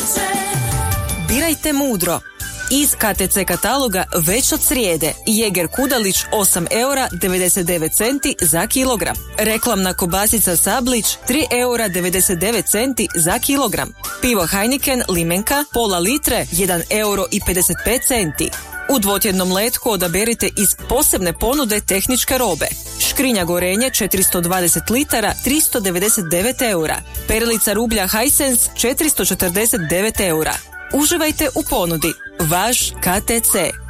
Birajte mudro. Iz KTC kataloga već od srijede Jeger Kudalić 8,99 € za kilogram. Reklamna kobasica Sablić 3,99 € za kilogram. Pivo Heineken Limenka pola litre 1,55 €. U dvotjednom letku odaberite iz posebne ponude tehničke robe. Škrinja gorenje 420 litara 399 €. Perlica rublja Hisense 449 €. Uživajte u ponudi. Vaš KTC.